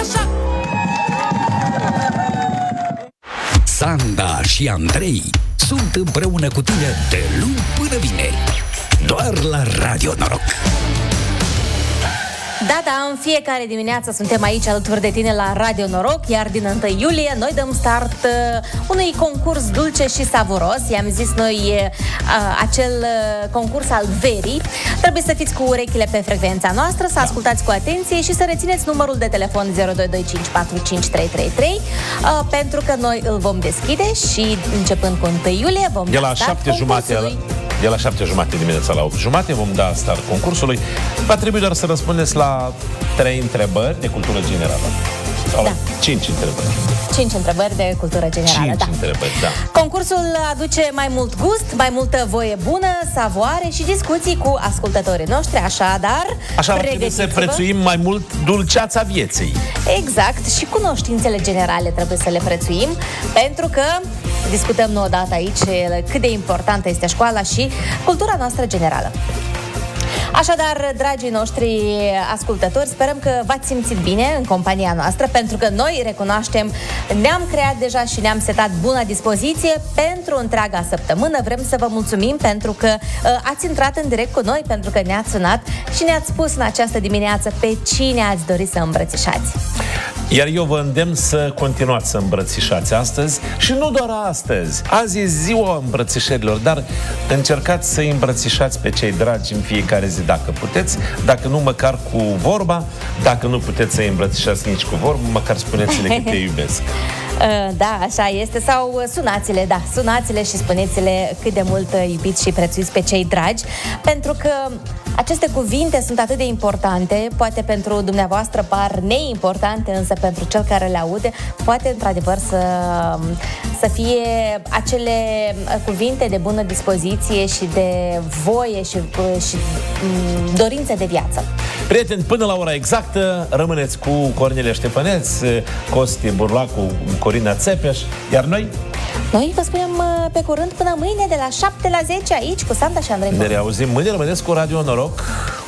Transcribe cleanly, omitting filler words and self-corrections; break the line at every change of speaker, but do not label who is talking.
așa.
Sanda și Andrei sunt împreună cu tine de luni până vineri, doar la Radio Noroc.
Da, în fiecare dimineață suntem aici alături de tine la Radio Noroc, iar din 1 iulie noi dăm start unui concurs dulce și savuros. I-am zis noi acel concurs al verii. Trebuie să fiți cu urechile pe frecvența noastră, să ascultați cu atenție și să rețineți numărul de telefon 0225453333, pentru că noi îl vom deschide și începând cu 1 iulie vom
de
da
la
start
7:30 de la 7:30 dimineața la 8:30 vom da start concursului. Va trebui doar să răspundeți la 3 întrebări de cultură generală. Sau
Da.
5 întrebări.
5 întrebări de cultură generală.
5 întrebări, da.
Concursul aduce mai mult gust, mai multă voie bună, savoare și discuții cu ascultătorii noștri, așadar
Așa va trebui să prețuim mai mult dulceața vieții.
Exact, și cunoștințele generale trebuie să le prețuim, pentru că discutăm nouă dată aici cât de importantă este școala și cultura noastră generală. Așadar, dragii noștri ascultători, sperăm că v-ați simțit bine în compania noastră, pentru că noi recunoaștem, ne-am creat deja și ne-am setat bună dispoziție pentru întreaga săptămână. Vrem să vă mulțumim pentru că ați intrat în direct cu noi, pentru că ne-ați sunat și ne-ați spus în această dimineață pe cine ați dori să îmbrățișați.
Iar eu vă îndemn să continuați să îmbrățișați astăzi și nu doar astăzi. Azi e ziua îmbrățișărilor, dar încercați să îmbrățișați pe cei dragi în fiecare zi, dacă puteți, dacă nu măcar cu vorba, dacă nu puteți să îi îmbrățișați nici cu vorba, măcar spuneți-le că te iubesc.
Da, așa este. Sau sunați-le, da, sunați-le și spuneți-le cât de mult iubiți și prețuiți pe cei dragi, pentru că aceste cuvinte sunt atât de importante, poate pentru dumneavoastră par neimportante, însă pentru cel care le aude, poate într-adevăr să fie acele cuvinte de bună dispoziție și de voie și dorință de viață.
Prieteni, până la ora exactă rămâneți cu Cornelia Ștefăneț, Costi Burlacu, Corina Țepeș, iar noi?
Noi vă spunem pe curând până mâine de la 7 la 10 aici cu Sanda și Andrei.
Ne reauzim mâine, rămâneți cu Radio Noroc.